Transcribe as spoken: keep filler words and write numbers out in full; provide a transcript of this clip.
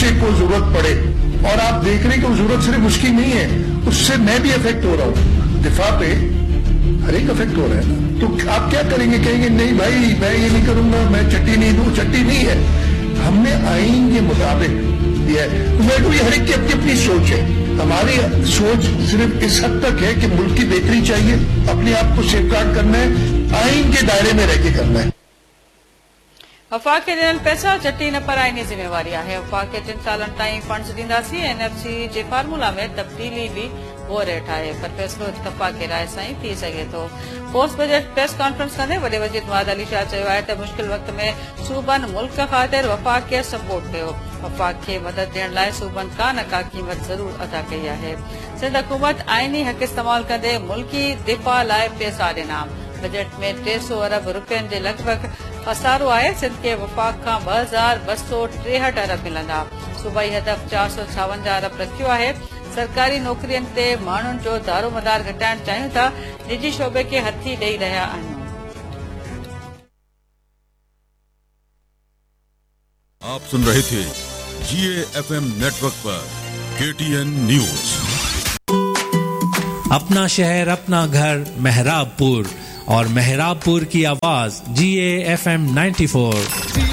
को जरूरत पड़े और आप देख रहे हैं कि वो जरूरत सिर्फ उसकी नहीं है, उससे मैं भी इफेक्ट हो रहा हूँ, दिफा पे हर एक इफेक्ट हो रहा है ना, तो आप क्या करेंगे? कहेंगे नहीं भाई मैं ये नहीं करूंगा, मैं चट्टी नहीं दूं। चट्टी नहीं है, हमने आईन के मुताबिक दिया है। तो मैं कहूँ हर एक की अपनी अपनी सोच है। हमारी सोच सिर्फ इस हद तक है कि मुल्क की बेहतरी चाहिए, अपने आप को सेफगार्ड करना है, आईन के दायरे में रह के करना है। वफ़ाक़ खे ॾिनल पैसा चटी न पराइणी ज़िम्मेवारी आहे। वफ़ाक़ खे टिन सालनि ताईं फंड्स ॾींदासीं। एनएफसी जे फार्मूला में तब्दीली भी हो रेट आहे, पर फ़ैसिलो इत्तफ़ाक़ राय सां ई थी सघे थो। पोस्ट बजट प्रेस कॉन्फ्रेंस कंदे वॾे वज़ीर मुराद अली शाह चयो आहे त मुश्किल वक़्त में सूबनि मुल्क ख़ातिर वफ़ाक़ खे सपोर्ट कयो। वफ़ाक़ खे मदद ॾियण लाइ सूबनि का न का क़ीमत ज़रूर अदा कई आहे। सिंध हुकूमत आइनी हक़ इस्तेमाल कंदे मुल्की दिफ़ा लाइ पैसा ॾिना। बजट में टे सौ अरब रुपयनि जे लॻभॻि खसारो आहे। सिंध खे वफ़ाक़ खां ॿ हज़ार ॿ सौ टेहठि अरब मिलंदा। सूबाई हदफ़ चार सौ छावंजाह अरब रखियो आहे। सरकारी नौकरियुनि ते माण्हुनि जो दारोमदार घटाइण चाहियूं था, निजी शोबे खे हथी ॾेई रहिया आहियूं। आप सुन रहे थे जीए एफएम नेटवर्क पर केटीएन न्यूज। अपना शहर अपना घर मेहराबपुर, और मेहराबपुर की आवाज जीए एफएम चौरानवे।